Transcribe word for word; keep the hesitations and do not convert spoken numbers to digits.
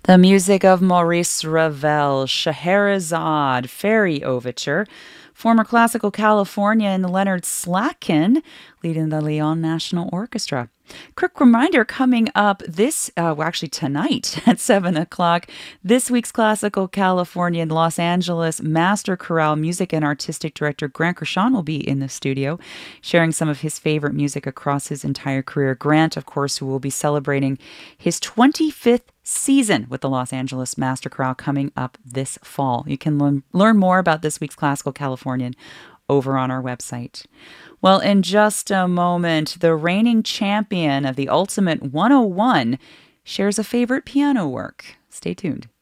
The music of Maurice Ravel, Scheherazade, Fairy Overture, former classical Californian Leonard Slatkin leading the Lyon National Orchestra. Quick reminder coming up this, uh, well, actually tonight at seven o'clock, this week's classical Californian Los Angeles Master Chorale Music and Artistic Director Grant Gershon will be in the studio, sharing some of his favorite music across his entire career. Grant, of course, who will be celebrating his twenty-fifth season with the Los Angeles Master Chorale coming up this fall. You can learn, learn more about this week's Classical Californian over on our website. Well, in just a moment, the reigning champion of the Ultimate one oh one shares a favorite piano work. Stay tuned.